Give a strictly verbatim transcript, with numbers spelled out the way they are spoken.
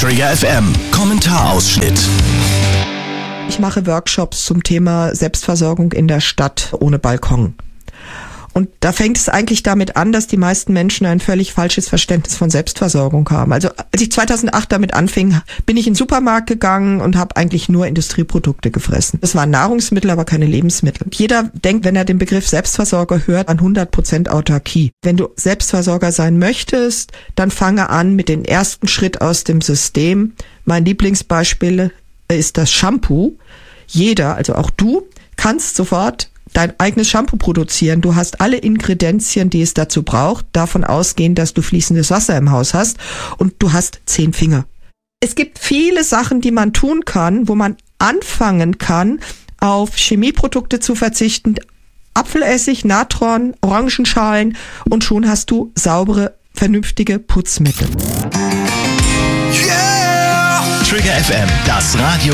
Trigger F M Kommentarausschnitt. Ich mache Workshops zum Thema Selbstversorgung in der Stadt ohne Balkon. Und da fängt es eigentlich damit an, dass die meisten Menschen ein völlig falsches Verständnis von Selbstversorgung haben. Also als ich zweitausendacht damit anfing, bin ich in den Supermarkt gegangen und habe eigentlich nur Industrieprodukte gefressen. Das waren Nahrungsmittel, aber keine Lebensmittel. Jeder denkt, wenn er den Begriff Selbstversorger hört, an hundert Prozent Autarkie. Wenn du Selbstversorger sein möchtest, dann fange an mit dem ersten Schritt aus dem System. Mein Lieblingsbeispiel ist das Shampoo. Jeder, also auch du, kannst sofort dein eigenes Shampoo produzieren. Du hast alle Ingredienzien, die es dazu braucht, davon ausgehend, dass du fließendes Wasser im Haus hast und du hast zehn Finger. Es gibt viele Sachen, die man tun kann, wo man anfangen kann, auf Chemieprodukte zu verzichten. Apfelessig, Natron, Orangenschalen und schon hast du saubere, vernünftige Putzmittel. Yeah! Trigger F M, das Radio